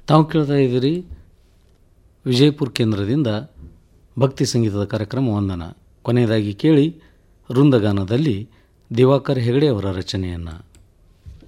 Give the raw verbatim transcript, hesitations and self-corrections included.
ತಾವು ಕೇಳ್ತಾ ಇದ್ದೀರಿ ವಿಜಯಪುರ ಕೇಂದ್ರದಿಂದ ಭಕ್ತಿ ಸಂಗೀತದ ಕಾರ್ಯಕ್ರಮ ವಂದನ. ಕೊನೆಯದಾಗಿ ಕೇಳಿ ವೃಂದಗಾನದಲ್ಲಿ ದಿವಾಕರ್ ಹೆಗಡೆ ಅವರ ರಚನೆಯನ್ನು.